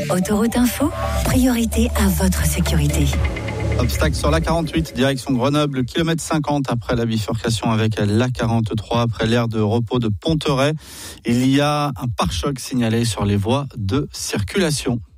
Autoroute Info, priorité à votre sécurité. Obstacle sur l'A48, direction Grenoble, kilomètre 50 après la bifurcation avec l'A43, après l'aire de repos de Ponteray. Il y a un pare-choc signalé sur les voies de circulation.